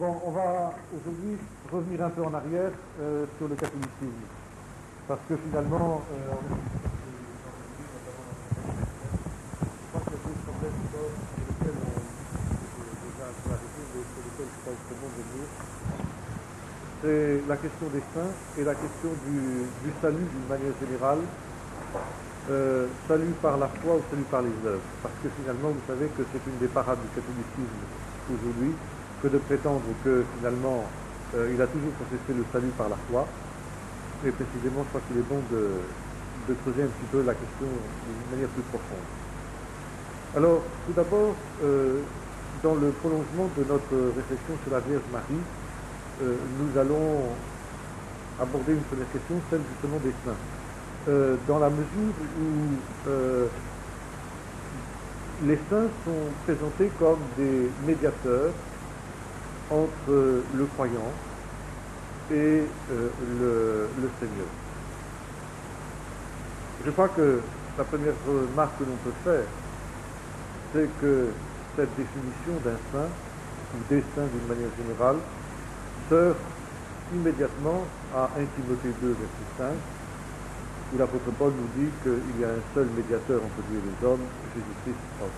Bon, on va aujourd'hui revenir un peu en arrière sur le catholicisme, parce que finalement, je crois qu'il y a deux problèmes encore sur lesquels on est déjà un peu arrêté, mais sur lesquels je crois que c'est bon de revenir. C'est la question des saints et la question du salut d'une manière générale, salut par la foi ou salut par les œuvres, parce que finalement, vous savez que c'est une des parades du catholicisme aujourd'hui, que de prétendre que finalement il a toujours contesté le salut par la foi. Et précisément, je crois qu'il est bon de creuser un petit peu la question d'une manière plus profonde. Alors, tout d'abord, dans le prolongement de notre réflexion sur la Vierge Marie, nous allons aborder une première question, celle justement des saints. Dans la mesure où les saints sont présentés comme des médiateurs entre le croyant et le Seigneur. Je crois que la première remarque que l'on peut faire, c'est que cette définition d'un saint, ou des saints d'une manière générale, sert immédiatement à 1 Timothée 2, verset 5, où l'apôtre Paul nous dit qu'il y a un seul médiateur entre Dieu et les hommes, Jésus-Christ homme.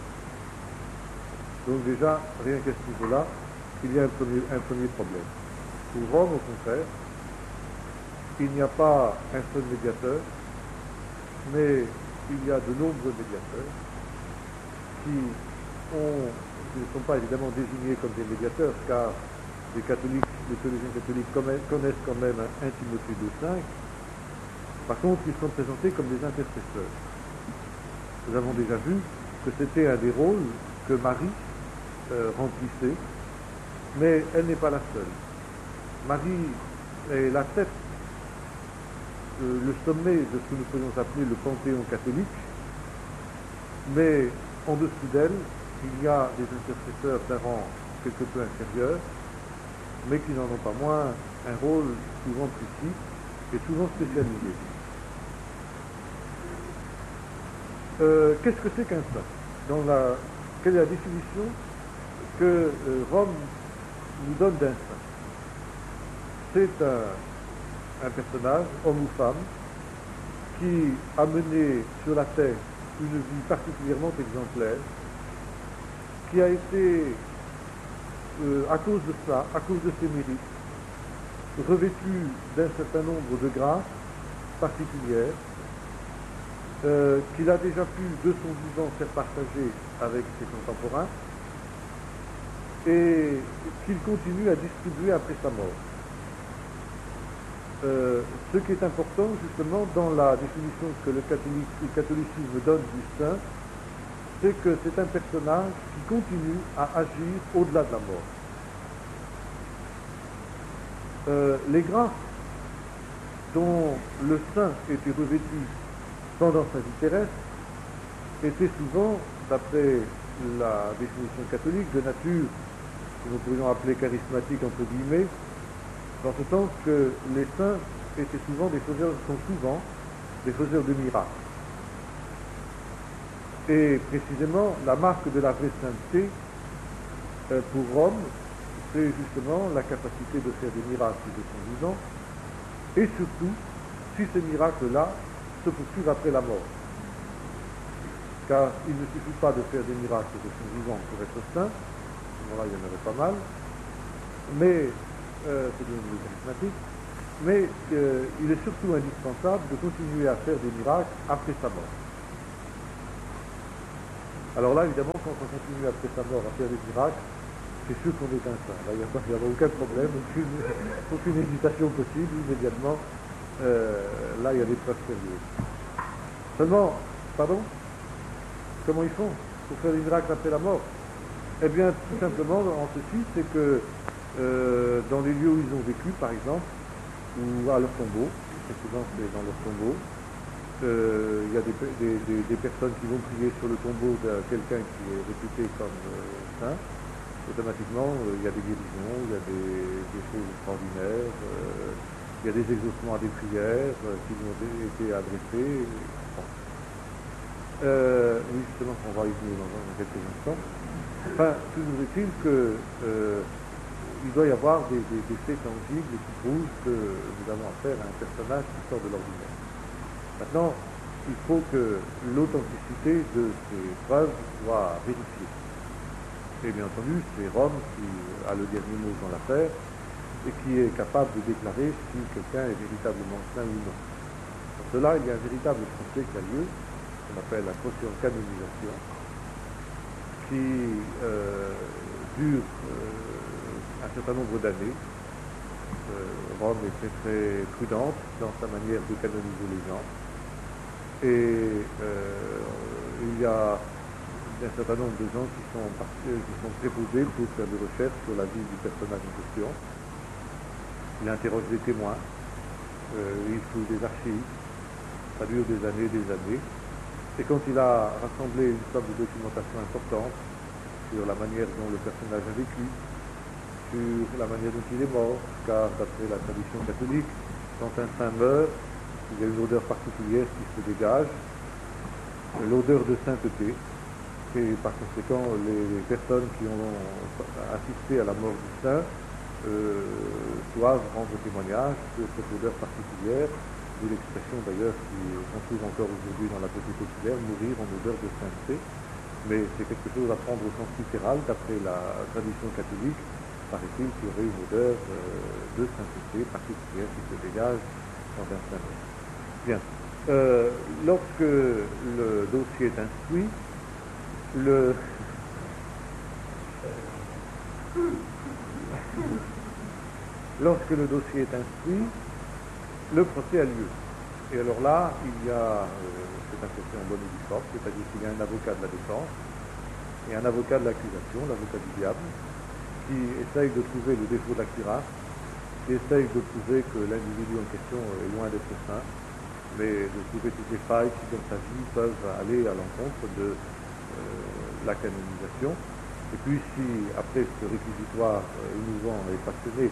Donc déjà, rien qu'à ce niveau-là, il y a un premier problème. Pour Rome, au contraire, il n'y a pas un seul médiateur, mais il y a de nombreux médiateurs qui ne sont pas évidemment désignés comme des médiateurs, car les théologiens catholiques connaissent quand même 1 Timothée 2,5. Par contre, ils sont présentés comme des intercesseurs. Nous avons déjà vu que c'était un des rôles que Marie remplissait, mais elle n'est pas la seule. Marie est la tête, le sommet de ce que nous pourrions appeler le panthéon catholique, mais en dessous d'elle, il y a des intercesseurs d'un rang quelque peu inférieur, mais qui n'en ont pas moins un rôle souvent précis et souvent spécialisé. Qu'est-ce que c'est qu'un saint? Quelle est la définition que Rome nous donne d'un saint? C'est un personnage, homme ou femme, qui a mené sur la terre une vie particulièrement exemplaire, qui a été, à cause de cela, à cause de ses mérites, revêtu d'un certain nombre de grâces particulières, qu'il a déjà pu, de son vivant, faire partager avec ses contemporains, et qu'il continue à distribuer après sa mort. Ce qui est important justement dans la définition que le catholicisme donne du saint, c'est que c'est un personnage qui continue à agir au-delà de la mort. Les grâces dont le saint était revêtu pendant sa vie terrestre étaient souvent, d'après la définition catholique, de nature que nous pourrions appeler charismatique entre guillemets, dans ce sens que les saints sont souvent des faiseurs de miracles. Et précisément, la marque de la vraie sainteté pour Rome, c'est justement la capacité de faire des miracles de son vivant, et surtout, si ces miracles-là se poursuivent après la mort. Car il ne suffit pas de faire des miracles de son vivant pour être saint, à ce moment-là il y en aurait pas mal, mais c'est devenu charismatique, mais il est surtout indispensable de continuer à faire des miracles après sa mort. Alors là, évidemment, quand on continue après sa mort à faire des miracles, c'est sûr qu'on est un saint. Là, il n'y a aucun problème, aucune hésitation possible, immédiatement, là, il y a des preuves sérieuses. Seulement, comment ils font pour faire des miracles après la mort? Eh bien, tout simplement, en ceci, c'est que dans les lieux où ils ont vécu, par exemple, ou à leur tombeau, très souvent c'est dans leur tombeau, il y a des personnes qui vont prier sur le tombeau de quelqu'un qui est réputé comme saint. Automatiquement, il y a des guérisons, il y a des choses extraordinaires, il y a des exaucements à des prières qui nous ont été adressées. Bon. Oui, justement, on va y venir dans quelques instants. Enfin, toujours est-il que il doit y avoir des faits tangibles qui prouvent que nous avons affaire à un personnage qui sort de l'ordinaire. Maintenant, il faut que l'authenticité de ces preuves soit vérifiée. Et bien entendu, c'est Rome qui a le dernier mot dans l'affaire et qui est capable de déclarer si quelqu'un est véritablement saint ou non. Pour cela, il y a un véritable procès qui a lieu, qu'on appelle la procédure de canonisation, qui dure un certain nombre d'années. Rome est très très prudente dans sa manière de canoniser les gens. Et il y a un certain nombre de gens qui sont préposés pour faire des recherches sur la vie du personnage en question. Il interroge des témoins, il fouille des archives, ça dure des années. Et quand il a rassemblé une somme de documentation importante sur la manière dont le personnage a vécu, sur la manière dont il est mort, car d'après la tradition catholique, quand un saint meurt, il y a une odeur particulière qui se dégage, l'odeur de sainteté, et par conséquent, les personnes qui ont assisté à la mort du saint doivent rendre témoignage de cette odeur particulière, d'où l'expression d'ailleurs qu'on trouve encore aujourd'hui dans la société populaire, mourir en odeur de sainteté. Mais c'est quelque chose à prendre au sens littéral, d'après la tradition catholique, paraît-il qu'il y aurait une odeur de sainteté particulière qui se dégage dans un saint mort. Bien. Lorsque le dossier est instruit, lorsque le dossier est instruit, le procès a lieu. Et alors là, il y a, c'est un procès en bonne et due forme, c'est-à-dire qu'il y a un avocat de la défense et un avocat de l'accusation, l'avocat du diable, qui essaye de trouver le défaut d'accusation, qui essaye de prouver que l'individu en question est loin d'être saint, mais de trouver toutes les failles qui, dans sa vie, peuvent aller à l'encontre de la canonisation. Et puis, si, après ce réquisitoire émouvant et passionné,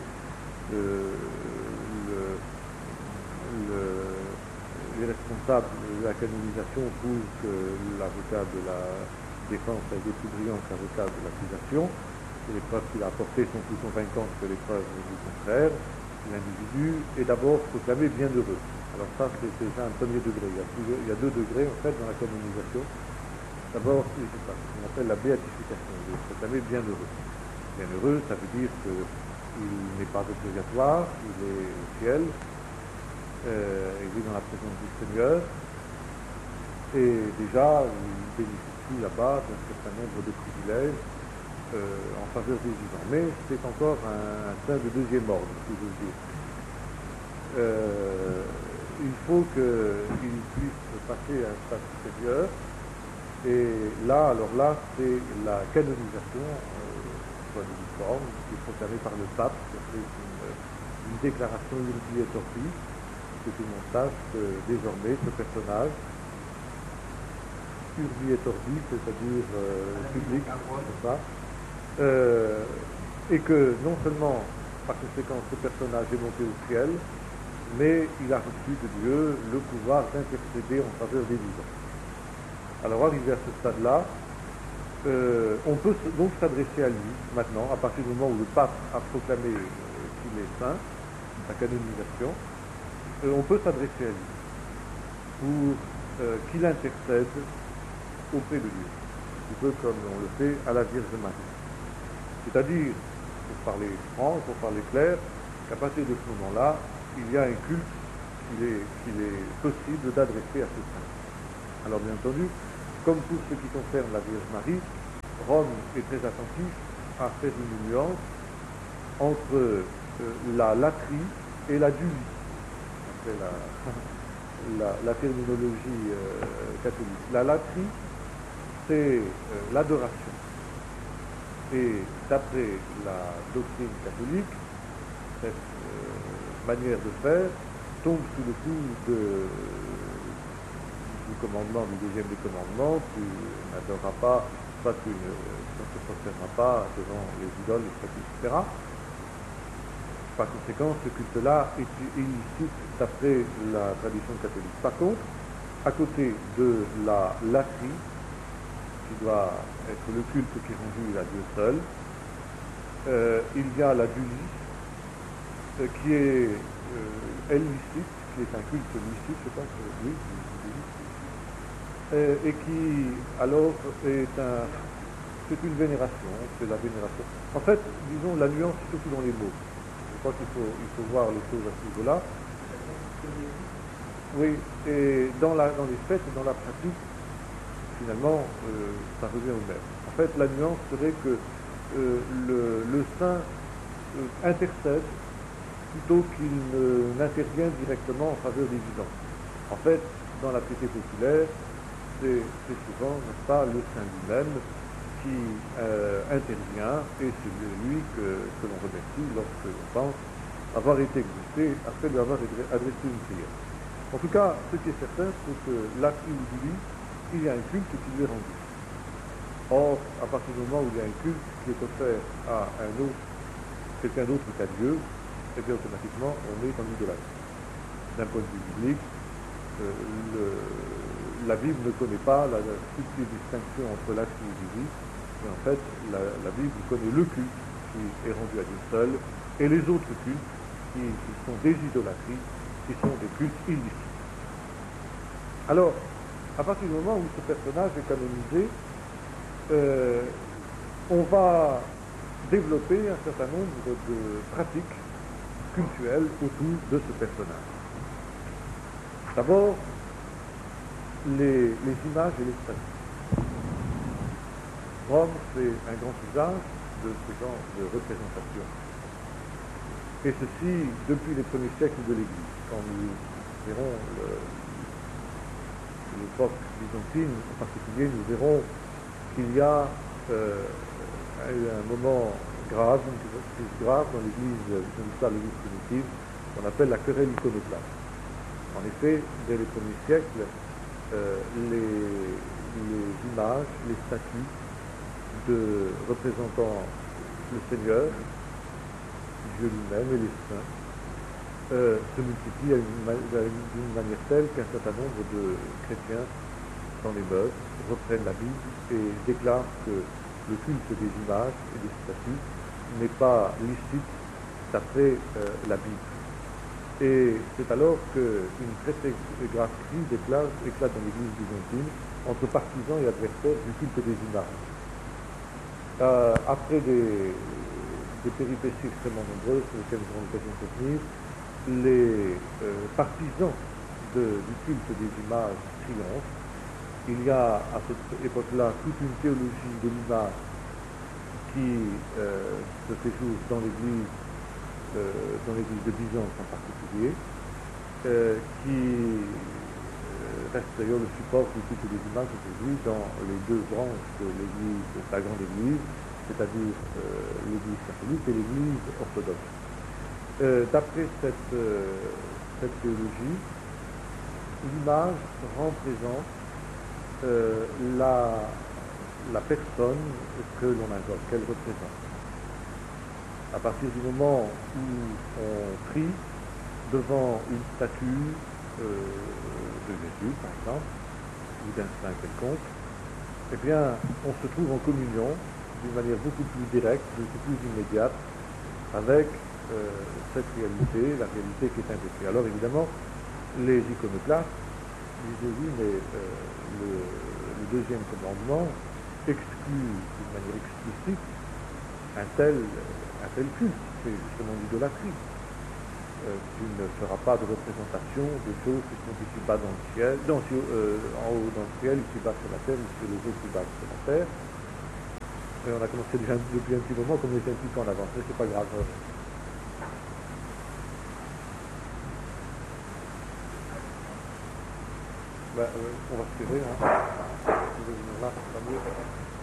les responsables de la canonisation trouvent que l'avocat de la défense a été plus brillant que l'avocat de l'accusation, et les preuves qu'il a apportées sont plus convaincantes que les preuves du contraire, l'individu est d'abord proclamé bienheureux. Alors ça, c'est déjà un premier degré. Il y a deux degrés, en fait, dans la canonisation. D'abord, c'est ça, ce qu'on appelle la béatification. Il est proclamé bienheureux. Bienheureux, ça veut dire qu'il n'est pas au purgatoire, il est au ciel, il vit dans la présence du Seigneur, et déjà, il bénéficie là-bas d'un certain nombre de privilèges en faveur des vivants. Mais c'est encore un saint de deuxième ordre, si j'ose dire. Il faut qu'il puisse passer à un stade supérieur, et là, alors là, c'est la canonisation, soit de forme, qui est proclamée par le pape, c'est une déclaration urbi et orbi, que tout le monde sache que désormais ce personnage, urbi et orbi, c'est-à-dire public, c'est ça, et que non seulement, par conséquent, ce personnage est monté au ciel, mais il a reçu de Dieu le pouvoir d'intercéder en faveur des vivants. Alors arrivé à ce stade-là, on peut donc s'adresser à lui maintenant, à partir du moment où le pape a proclamé qu'il est saint, sa canonisation, on peut s'adresser à lui pour qu'il intercède auprès de Dieu, un petit peu comme on le fait à la Vierge Marie. C'est-à-dire, pour parler franc, pour parler clair, qu'à partir de ce moment-là, il y a un culte qu'il est possible d'adresser à ce saint. Alors bien entendu, comme tout ce qui concerne la Vierge Marie, Rome est très attentif à faire une nuance entre la latrie et la dulie, après la terminologie catholique. La latrie, c'est l'adoration. Et d'après la doctrine catholique, cette manière de faire tombe sous le coup du commandement, du deuxième des commandements: tu n'adoreras pas, soit tu ne te prosterneras pas devant les idoles, les statues, etc. Par conséquent, ce culte-là est illicite d'après la tradition catholique. Par contre, à côté de la latrie, qui doit être le culte qui est rendu à Dieu seul, il y a la dulie, qui est hellénistique, qui est un culte mystique, je pense, oui, et qui alors c'est une vénération, c'est la vénération. En fait, disons, la nuance surtout dans les mots. Je crois qu'il faut voir les choses à ce niveau-là. Oui, et dans les faits et dans la pratique, finalement, ça revient au même. En fait, la nuance serait que le saint intercède plutôt qu'il n'intervient directement en faveur des vivants. En fait, dans la piété populaire, c'est souvent, n'est-ce pas, le saint lui-même qui intervient, et c'est lui que l'on remercie lorsque l'on pense avoir été exaucé après lui avoir adressé une prière. En tout cas, ce qui est certain, c'est que l'appui du lui, il y a un culte qui lui est rendu. Or, à partir du moment où il y a un culte qui est offert à quelqu'un d'autre qu'à Dieu, et bien automatiquement, on est en idolâtrie. D'un point de vue biblique, la Bible ne connaît pas la subtile distinction entre l'appui et lui, mais en fait, la Bible connaît le culte qui est rendu à Dieu seul, et les autres cultes qui sont des idolâtries, qui sont des cultes illicites. Alors, à partir du moment où ce personnage est canonisé, on va développer un certain nombre de pratiques cultuelles autour de ce personnage. D'abord, les images et les statues. Rome fait un grand usage de ce genre de représentation. Et ceci depuis les premiers siècles de l'Église. Quand nous verrons l'époque byzantine en particulier, nous verrons qu'il y a un moment grave, une crise grave dans l'Église, dans l'histoire de l'Église primitive, qu'on appelle la querelle iconoclaste. En effet, dès les premiers siècles, les images, les statues de représentant le Seigneur, Dieu lui-même et les saints, se multiplient d'une manière telle qu'un certain nombre de chrétiens dans les mœurs reprennent la Bible et déclarent que le culte des images et des statues n'est pas licite d'après la Bible. Et c'est alors qu'une très très grave crise éclate dans l'Église byzantine entre partisans et adversaires du culte des images. Après des péripéties extrêmement nombreuses sur lesquelles nous aurons l'occasion de revenir, les partisans du culte des images triomphent. Il y a à cette époque-là toute une théologie de l'image qui se fait jour dans l'Église de Byzance en particulier, qui reste d'ailleurs le support du culte des images aujourd'hui dans les deux branches de l'Église, de la grande Église, c'est-à-dire l'Église catholique et l'Église orthodoxe. D'après cette théologie, l'image représente la personne que l'on invoque, qu'elle représente. À partir du moment où on prie devant une statue de Jésus, par exemple, ou d'un saint quelconque, eh bien, on se trouve en communion d'une manière beaucoup plus directe, beaucoup plus immédiate, avec cette réalité, la réalité qui est invoquée. Alors évidemment, les iconoclastes disaient oui, mais le deuxième commandement exclut d'une manière explicite un tel culte, c'est justement l'idolâtrie. Tu ne feras pas de représentation des choses qui sont ici-bas dans le ciel, en haut dans le ciel, ici-bas sur la terre, ou sur les eaux plus bas sur la terre. Et on a commencé déjà depuis un petit moment, comme on était un petit peu en avance, mais c'est pas grave. On va se tirer, hein. Je vais venir là, ça va mieux.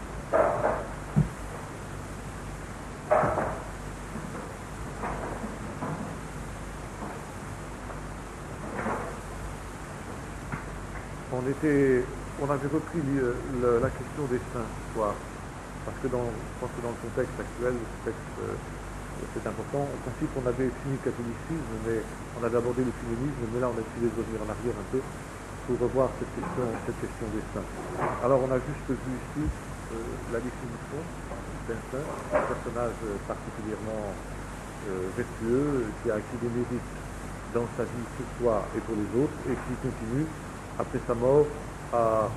On avait repris la question des saints ce soir, parce que je pense que dans le contexte actuel, c'est important. En principe, on avait fini le catholicisme, mais on avait abordé le féminisme, mais là on a décidé de revenir en arrière un peu pour revoir cette question des saints. Alors on a juste vu ici la définition d'un saint, un personnage particulièrement vertueux, qui a acquis des mérites dans sa vie pour soi et pour les autres, et qui continue, après sa mort, à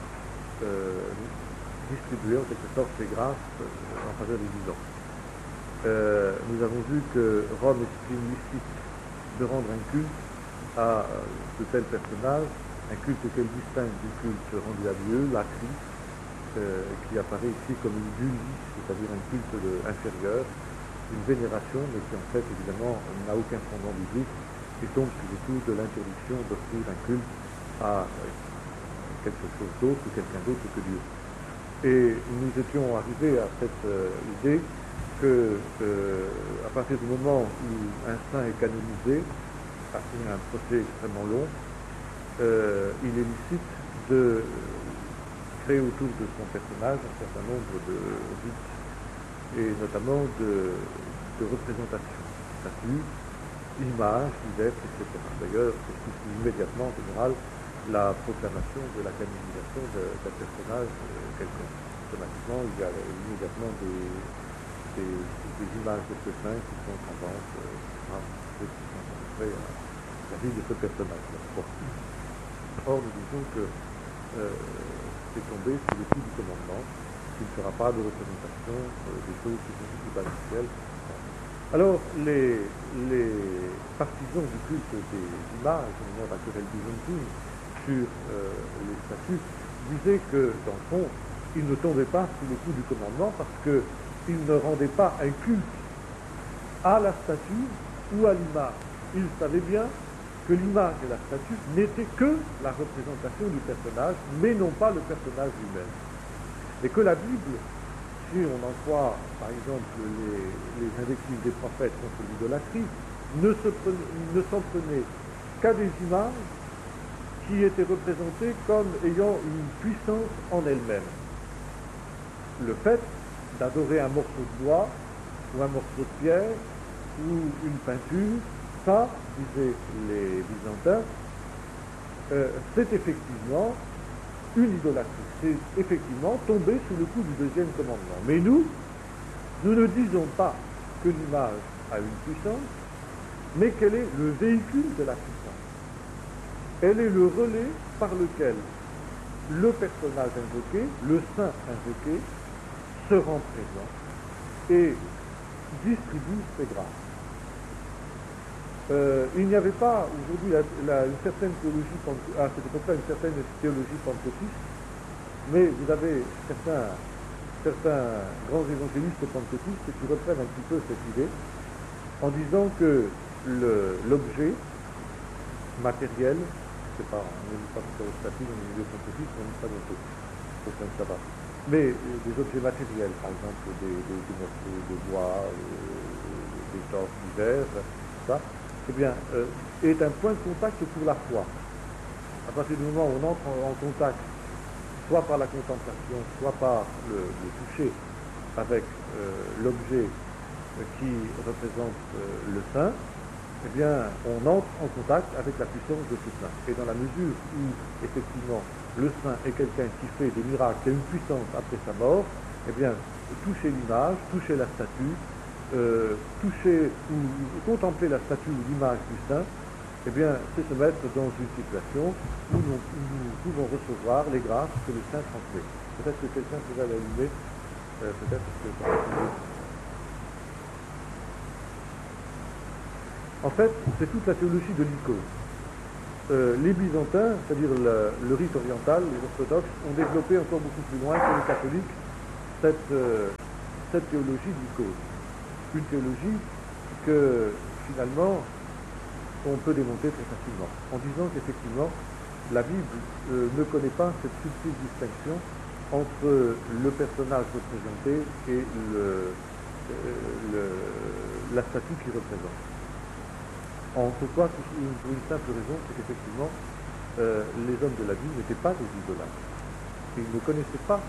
distribuer en quelque sorte ses grâces en faveur des vivants. Nous avons vu que Rome estime licite de rendre un culte à de tels personnages, un culte qu'elle distingue du culte rendu à Dieu, la Christ, qui apparaît ici comme une dulie, c'est-à-dire un culte inférieur, une vénération, mais qui en fait évidemment n'a aucun fondement biblique et tombe sous le coup de l'interdiction d'offrir un culte à quelque chose d'autre ou quelqu'un d'autre que Dieu. Et nous étions arrivés à cette idée que à partir du moment où un saint est canonisé, après un procès extrêmement long, il est licite de créer autour de son personnage un certain nombre de rites et notamment de représentations, statues, images diverses, etc. D'ailleurs, c'est ce qui suit immédiatement, en général, la proclamation de la canonisation d'un personnage quelconque. Automatiquement, il y a immédiatement des images de ce saint qui sont en vente, qui sont montrées à la vie de ce personnage. Bon. Or, nous disons que c'est tombé sous le coup du commandement, qu'il ne fera pas de représentation des choses qui sont supernatuelles. Alors, les partisans du culte des images, au moment de la querelle byzantine, sur les statues, disaient que, dans le fond, ils ne tombaient pas sous le coup du commandement parce qu'ils ne rendaient pas un culte à la statue ou à l'image. Ils savaient bien que l'image et la statue n'étaient que la représentation du personnage, mais non pas le personnage lui-même. Et que la Bible, si on en croit, par exemple, les invectives des prophètes contre l'idolâtrie, ne s'en prenait qu'à des images qui étaient représentées comme ayant une puissance en elles-mêmes. Le fait d'adorer un morceau de bois, ou un morceau de pierre, ou une peinture, ça, disaient les Byzantins, c'est effectivement une idolâtrie. C'est effectivement tomber sous le coup du deuxième commandement. Mais nous ne disons pas que l'image a une puissance, mais qu'elle est le véhicule de la puissance. Elle est le relais par lequel le personnage invoqué, le saint invoqué, se rend présent et distribue ses grâces. Il n'y avait pas aujourd'hui une certaine théologie, à cette époque-là, une certaine théologie pentecôtiste, mais vous avez certains grands évangélistes pentecôtistes qui reprennent un petit peu cette idée en disant que l'objet matériel, je ne sais pas, on ne dit pas que c'est au statut dans les milieux pentecôtistes, on ne dit pas non plus, c'est un sabbat. Mais des objets matériels, par exemple des morceaux de bois, des torches divers, tout ça, eh bien, est un point de contact pour la foi. À partir du moment où on entre en contact, soit par la contemplation, soit par le toucher avec l'objet qui représente le saint, eh bien, on entre en contact avec la puissance de ce saint. Et dans la mesure où, effectivement, le saint est quelqu'un qui fait des miracles, qui a une puissance après sa mort, eh bien, toucher l'image, toucher la statue, toucher ou contempler la statue ou l'image du saint, eh bien, c'est se mettre dans une situation où nous pouvons recevoir les grâces que le saint transmet. Peut-être que quelqu'un pourrait l'allumer, peut-être que ça va être. En fait, c'est toute la théologie de l'icône. Les Byzantins, c'est-à-dire le rite oriental, les orthodoxes, ont développé encore beaucoup plus loin que les catholiques cette théologie de l'icône. Une théologie que, finalement, on peut démonter très facilement, en disant qu'effectivement, la Bible ne connaît pas cette subtile distinction entre le personnage représenté et la statue qui représente. Pourquoi? Pour une simple raison, c'est qu'effectivement, les hommes de la Bible n'étaient pas des idolâtres. Ils ne connaissaient pas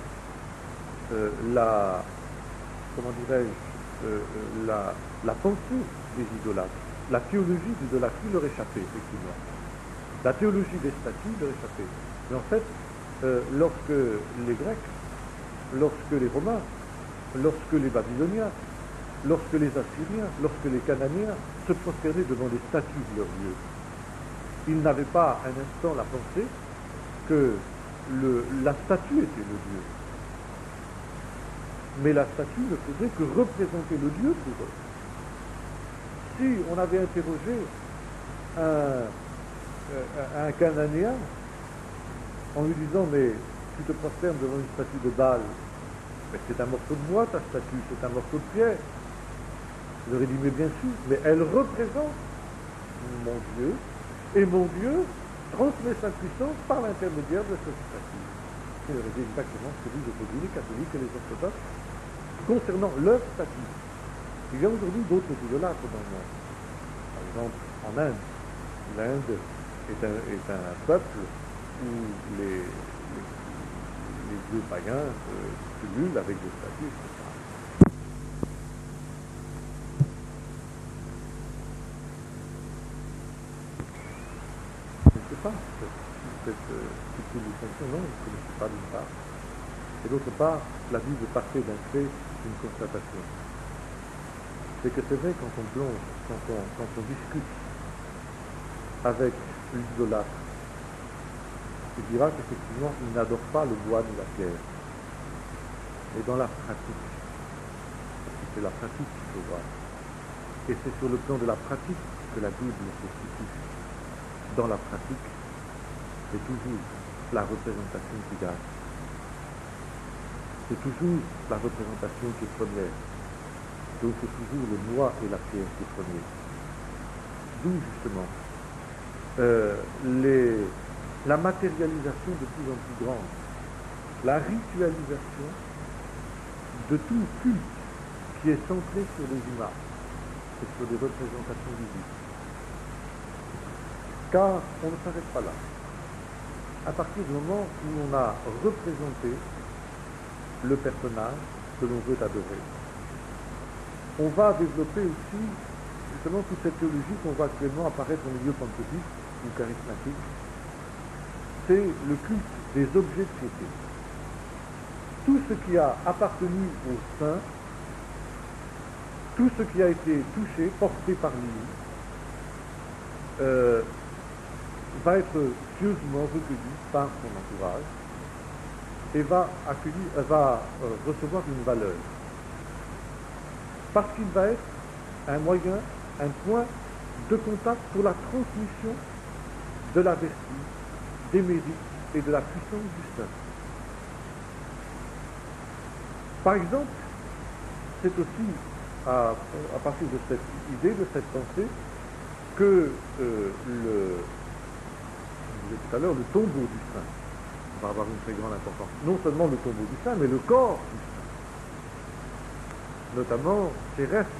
la pensée des idolâtres. La théologie de l'idolâtrie leur échappait, effectivement. La théologie des statues leur échappait. Mais en fait, lorsque les Grecs, lorsque les Romains lorsque les Babyloniens, lorsque les Assyriens, lorsque les Cananéens se prosternaient devant les statues de leurs dieux. Ils n'avaient pas un instant la pensée que la statue était le Dieu. Mais la statue ne faisait que représenter le Dieu pour eux. Si on avait interrogé un Cananéen en lui disant « mais tu te prosternes devant une statue de Baal, mais c'est un morceau de bois ta statue, c'est un morceau de pierre ». Il aurait dit « mais bien sûr, mais elle représente mon Dieu, et mon Dieu transmet sa puissance par l'intermédiaire de cette statue ». Il aurait dit exactement ce que disent aujourd'hui les catholiques et les orthodoxes concernant leur statue. Il y a aujourd'hui d'autres idolâtres dans le monde. Par exemple, en Inde. L'Inde est un peuple où les dieux païens pullulent avec des statues, etc. Je ne sais pas, cette distinction, non, je ne connaissais pas d'une part. Et d'autre part, la Bible partait d'un fait, d'une constatation. C'est que c'est vrai quand on plonge, quand on discute avec l'idolâtre, il dira qu'effectivement, il n'adore pas le bois ni la pierre. Mais dans la pratique, c'est la pratique qu'il faut voir. Et c'est sur le plan de la pratique que la Bible se situe. Dans la pratique, c'est toujours la représentation qui gagne. C'est toujours la représentation qui est première. Donc c'est toujours le bois et la pierre qui est premier. D'où justement la matérialisation de plus en plus grande, la ritualisation de tout culte qui est centré sur les images et sur des représentations visibles. Car on ne s'arrête pas là. À partir du moment où on a représenté le personnage que l'on veut adorer, on va développer aussi justement toute cette théologie qu'on voit actuellement apparaître au milieu pentecôtiste ou charismatique. C'est le culte des objets de piété. Tout ce qui a appartenu au saint, tout ce qui a été touché, porté par lui, va être pieusement recueilli par son entourage et va recevoir une valeur. Parce qu'il va être un moyen, un point de contact pour la transmission de la vertu, des mérites et de la puissance du saint. Par exemple, c'est aussi à partir de cette idée, de cette pensée, que je disais tout à l'heure, le tombeau du saint va avoir une très grande importance. Non seulement le tombeau du saint, mais le corps du saint. Notamment ses restes.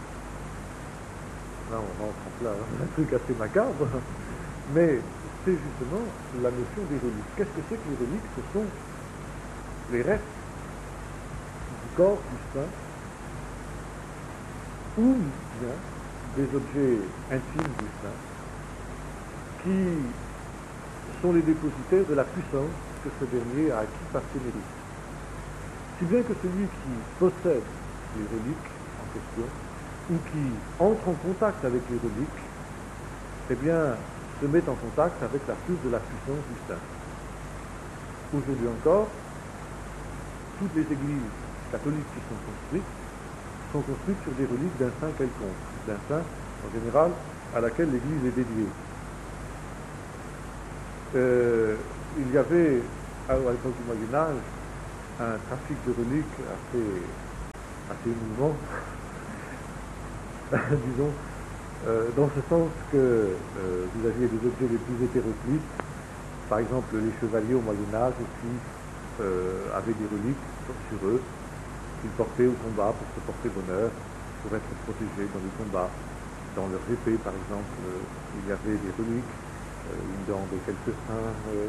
Là, on rentre en plein un truc assez macabre, mais c'est justement la notion des reliques. Qu'est-ce que c'est que les reliques? Ce sont les restes du corps du saint, ou bien des objets intimes du saint, qui sont les dépositaires de la puissance que ce dernier a acquis par ses mérites. Si bien que celui qui possède les reliques en question, ou qui entre en contact avec les reliques, eh bien, se met en contact avec la source de la puissance du saint. Aujourd'hui encore, toutes les églises catholiques qui sont construites sur des reliques d'un saint quelconque, d'un saint, en général, à laquelle l'église est dédiée. Il y avait, à l'époque du Moyen-Âge, un trafic de reliques assez émouvant, disons, dans ce sens que vous aviez les objets les plus hétéroclites, par exemple les chevaliers au Moyen-Âge aussi avaient des reliques sur eux qu'ils portaient au combat pour se porter bonheur, pour être protégés dans les combats. Dans leurs épées, par exemple, il y avait des reliques, une dent de quelques saints.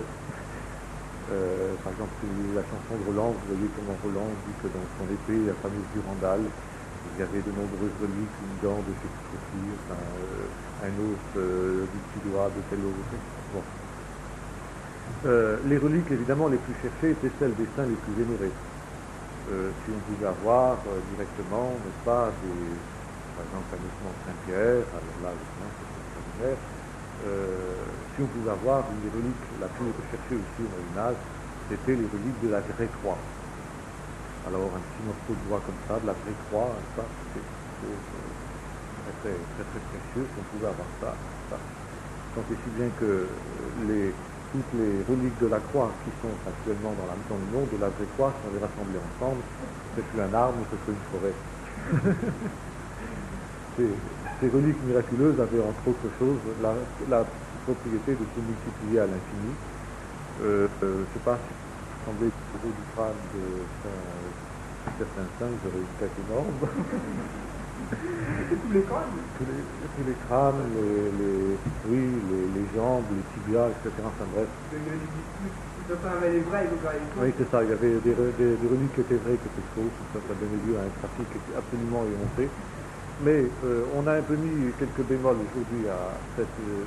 Par exemple, la chanson de Roland, vous voyez comment Roland dit que dans son épée, la fameuse Durandal, il y avait de nombreuses reliques, une dent de chez Picotti, un os du petit doigt de tel os. Bon. Les reliques, évidemment, les plus cherchées étaient celles des saints les plus vénérés. Si on pouvait avoir directement, n'est-ce pas, par exemple un ossement de Saint-Pierre, alors là, c'est extraordinaire. Si on pouvait avoir une des reliques la plus recherchée aussi au Moyen-Âge, c'était les reliques de la vraie croix. Alors un petit morceau de bois comme ça, de la vraie croix, ça, c'était quelque chose très, très, très précieux, si on pouvait avoir ça. Tant et si bien que toutes les reliques de la croix qui sont actuellement dans le nom de la vraie croix, si on les rassemblait ensemble, ce fut un arbre, ce fut une forêt. Ces reliques miraculeuses avaient entre autres choses la propriété de se multiplier à l'infini. Je ne sais pas si vous semblez au haut du crâne de certains saints, ils auraient une tête énorme. Tous les crânes tous les crânes, les jambes, les tibias, etc. Enfin bref. Les vrais, oui, c'est ça. Il y avait des reliques qui étaient vraies, qui étaient fausses. Ça donnait lieu à un trafic absolument éhonté. Mais on a un peu mis quelques bémols aujourd'hui à ce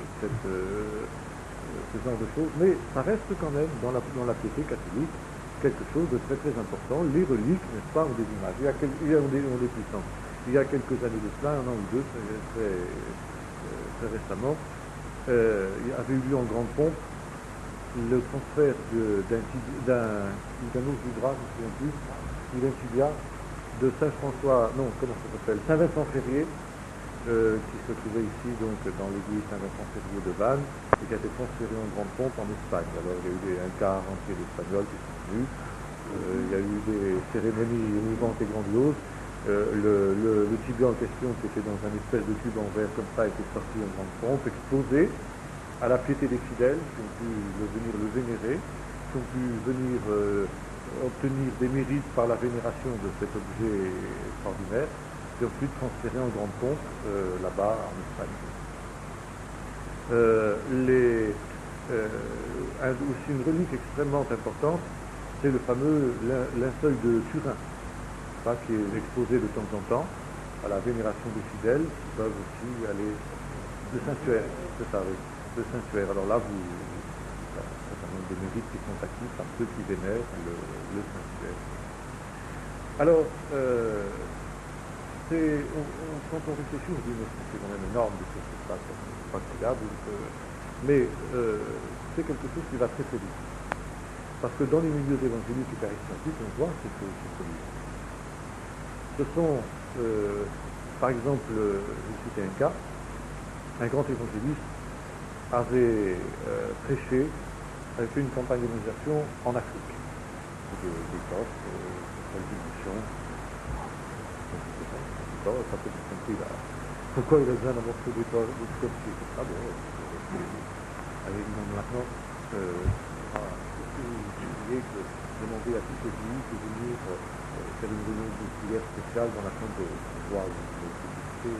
genre de choses. Mais ça reste quand même, dans la piété catholique, quelque chose de très très important. Les reliques, n'est-ce pas, ont des images. Ont des puissances. Il y a quelques années de cela, un an ou deux, très récemment, il avait eu lieu en grande pompe le transfert d'un os du bras, je ne me souviens plus, ou d'un tibia, de Saint-François, non, comment ça s'appelle, Saint-Vincent-Ferrier, qui se trouvait ici, donc, dans l'église Saint-Vincent-Ferrier de Vannes, et qui a été transféré en grande pompe en Espagne. Alors, il y a eu un quart entier d'Espagnols qui sont venus, il y a eu des cérémonies émouvantes et grandioses. Le tibia en question, qui était dans un espèce de tube en verre comme ça, était sorti en grande pompe, exposé à la piété des fidèles, qui ont pu venir le vénérer, qui ont pu venir obtenir des mérites par la vénération de cet objet extraordinaire, et ensuite transféré en grande pompe là-bas en Espagne. Aussi une relique extrêmement importante, c'est le fameux linceul de Turin, qui est exposé de temps en temps à la vénération des fidèles, qui peuvent aussi aller de sanctuaire, c'est ça, oui, de sanctuaire. Alors là, il y a un certain nombre de mérites qui sont acquis par ceux qui vénèrent le sanctuaire. Alors, quand on réfléchit, on dit mais c'est quand même énorme, c'est pas incroyable, mais c'est quelque chose qui va très très vite. Parce que dans les milieux évangéliques et charismatiques, on voit cette chose. Ce sont, par exemple, je vais citer un cas, un grand évangéliste avait prêché, avait fait une campagne d'évangélisation en Afrique, d'Écosse, d'édition, ça peut être compris là. Pourquoi il a besoin d'un morceau d'Écosse comme ça, maintenant, vous demander à toutes les églises de venir faire une réunion de prière spéciale dans la chambre de voir les publicités,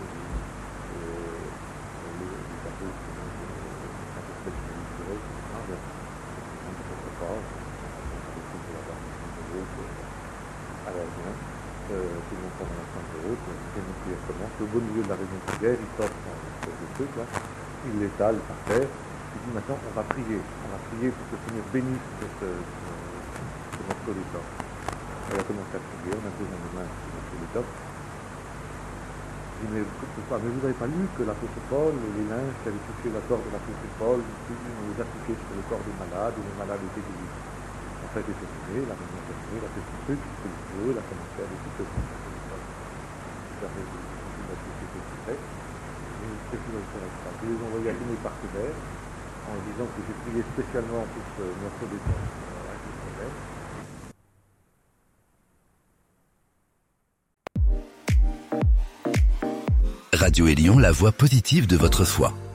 les tableaux qui sont un peu spécialisés, etc. On ne peut pas, on peut avoir une chambre de haute à la main, tout le monde prend dans la chambre de haute, une réunion de prière commence, au beau milieu de la réunion de prière, il sort son espèce de truc là, il l'étale par terre, il dit maintenant on va prier pour que le Seigneur bénisse ce morceau d'étoffe. Elle a commencé à prier, on a posé une main sur ce morceau d'étoffe. Je dis mais pourquoi? Mais vous n'avez pas lu que l'apôtre Paul, les linges qui avaient touché la corde de l'apôtre Paul, on les a appliqués sur le corps des malades, et les malades étaient guéris. En fait, il était terminé, la réunion terminée, il a fait son truc, il s'est levé, il a commencé à aller tout le temps. J'avais une activité secrète. Qu'est-ce que je vais faire avec ça? Je les ai envoyés à tous mes partenaires en disant que j'ai prié spécialement pour ce morceau d'étoffe avec le problème. Radio Élion, la voix positive de votre foi.